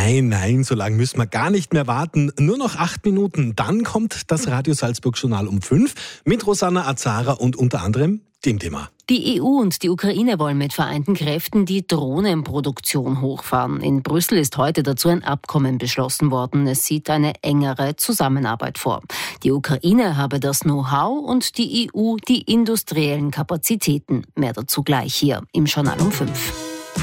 Nein, so lange müssen wir gar nicht mehr warten. Nur noch 8 Minuten, dann kommt das Radio Salzburg Journal um 5 mit Rosanna Azara und unter anderem dem Thema. Die EU und die Ukraine wollen mit vereinten Kräften die Drohnenproduktion hochfahren. In Brüssel ist heute dazu ein Abkommen beschlossen worden. Es sieht eine engere Zusammenarbeit vor. Die Ukraine habe das Know-how und die EU die industriellen Kapazitäten. Mehr dazu gleich hier im Journal um 5.